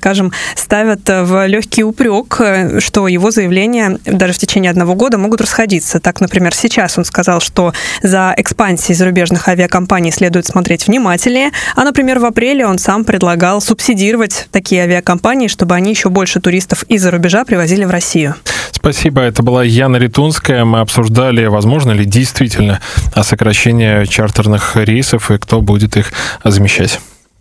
скажем, ставят в легкий упрек, что его заявления даже в течение 1 года могут расходиться. Так, например, сейчас он сказал, что за экспансией зарубежных авиакомпаний следует смотреть внимательнее, а, например, в апреле он сам предлагал субсидировать такие авиакомпании, чтобы они еще больше туристов из-за рубежа привозили в Россию. Спасибо. Это была Яна Ритунская. Мы обсуждали, возможно ли действительно сокращение чартерных рейсов и кто будет их замещать.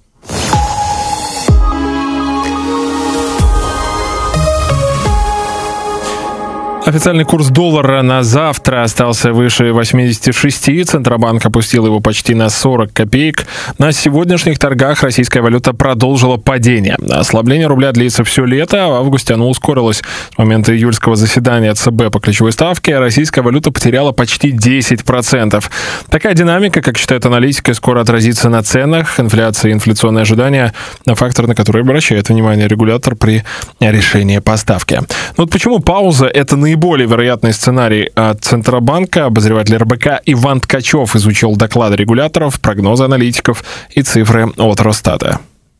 Официальный курс доллара на завтра остался выше 86. Центробанк опустил его почти на 40 копеек. На сегодняшних торгах российская валюта продолжила падение. Ослабление рубля длится все лето, а в августе оно ускорилось. С момента июльского заседания ЦБ по ключевой ставке российская валюта потеряла почти 10%. Такая динамика, как считают аналитики, скоро отразится на ценах. Инфляция и инфляционные ожидания – фактор, на который обращает внимание регулятор при решении по ставке. Но вот почему пауза – это наиболее вероятный сценарий от Центробанка. Обозреватель РБК Иван Ткачев изучил доклады регуляторов, прогнозы аналитиков и цифры от Росстата.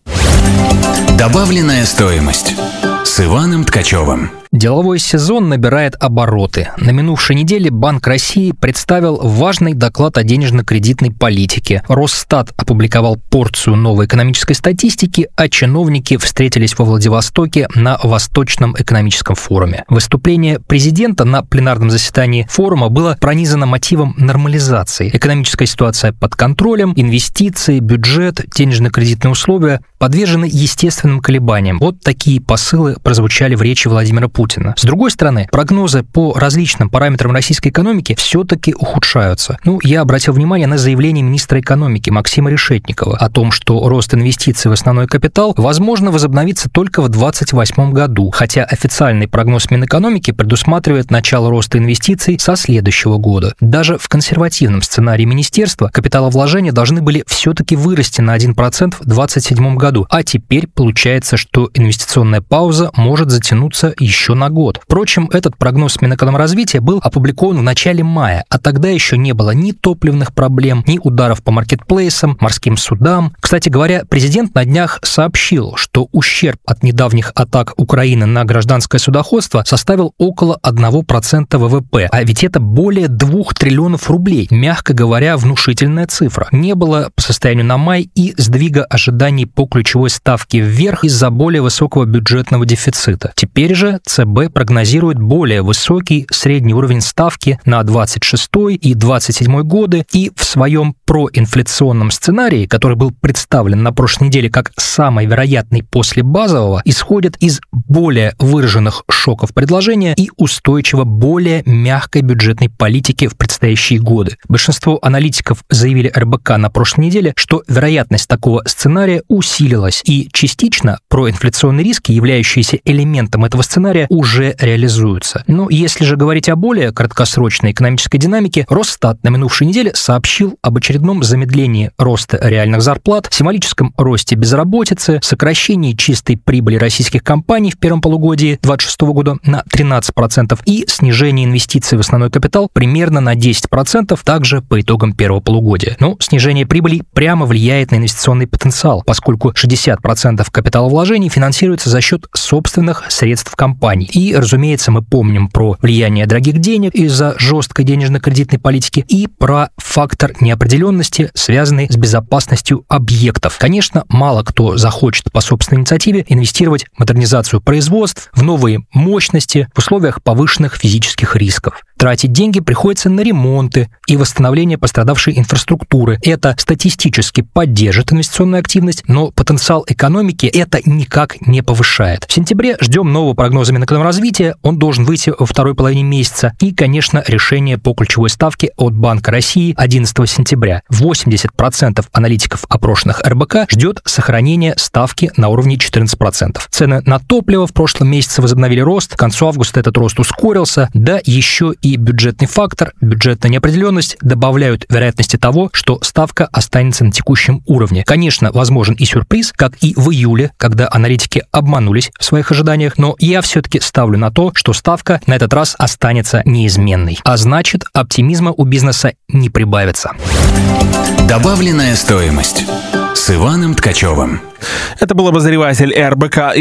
Добавленная стоимость с Иваном Ткачевым. Деловой сезон набирает обороты. На минувшей неделе Банк России представил важный доклад о денежно-кредитной политике. Росстат опубликовал порцию новой экономической статистики, а чиновники встретились во Владивостоке на Восточном экономическом форуме. Выступление президента на пленарном заседании форума было пронизано мотивом нормализации. Экономическая ситуация под контролем, инвестиции, бюджет, денежно-кредитные условия подвержены естественным колебаниям. Вот такие посылы прозвучали в речи Владимира Путина. С другой стороны, прогнозы по различным параметрам российской экономики все-таки ухудшаются. Я обратил внимание на заявление министра экономики Максима Решетникова о том, что рост инвестиций в основной капитал возможно возобновится только в 2028 году, хотя официальный прогноз Минэкономики предусматривает начало роста инвестиций со следующего года. Даже в консервативном сценарии министерства капиталовложения должны были все-таки вырасти на 1% в 2027 году, а теперь получается, что инвестиционная пауза может затянуться еще на год. Впрочем, этот прогноз Минэкономразвития был опубликован в начале мая, а тогда еще не было ни топливных проблем, ни ударов по маркетплейсам, морским судам. Кстати говоря, президент на днях сообщил, что ущерб от недавних атак Украины на гражданское судоходство составил около 1% ВВП, а ведь это более 2 триллионов рублей. Мягко говоря, внушительная цифра. Не было по состоянию на май и сдвига ожиданий по ключевой ставке вверх из-за более высокого бюджетного дефицита. Теперь же ЦБ прогнозирует более высокий средний уровень ставки на 26 и 27 годы, и в своем проинфляционном сценарии, который был представлен на прошлой неделе как самый вероятный после базового, исходит из более выраженных шоков предложения и устойчиво более мягкой бюджетной политики в предстоящие годы. Большинство аналитиков заявили РБК на прошлой неделе, что вероятность такого сценария усилилась, и частично проинфляционные риски, являющиеся элементом этого сценария, уже реализуются. Но если же говорить о более краткосрочной экономической динамике, Росстат на минувшей неделе сообщил об очередном замедлении роста реальных зарплат, символическом росте безработицы, сокращении чистой прибыли российских компаний в первом полугодии 2026 года на 13% и снижении инвестиций в основной капитал примерно на 10%, также по итогам первого полугодия. Но снижение прибыли прямо влияет на инвестиционный потенциал, поскольку 60% капиталовложений финансируется за счет собственных средств компаний. И, разумеется, мы помним про влияние дорогих денег из-за жесткой денежно-кредитной политики и про фактор неопределенности, связанный с безопасностью объектов. Конечно, мало кто захочет по собственной инициативе инвестировать в модернизацию производств, в новые мощности в условиях повышенных физических рисков. Тратить деньги приходится на ремонты и восстановление пострадавшей инфраструктуры. Это статистически поддержит инвестиционную активность, но потенциал экономики это никак не повышает. В сентябре ждем нового прогноза Минэкономразвития. Он должен выйти во второй половине месяца. И, конечно, решение по ключевой ставке от Банка России 11 сентября. 80% аналитиков, опрошенных РБК, ждет сохранения ставки на уровне 14%. Цены на топливо в прошлом месяце возобновили рост. К концу августа этот рост ускорился. Да, еще и бюджетный фактор, бюджетная неопределенность добавляют вероятности того, что ставка останется на текущем уровне. Конечно, возможен и сюрприз, как и в июле, когда аналитики обманулись в своих ожиданиях, но я все-таки ставлю на то, что ставка на этот раз останется неизменной. А значит, оптимизма у бизнеса не прибавится. Добавленная стоимость с Иваном Ткачевым. Это был обозреватель РБК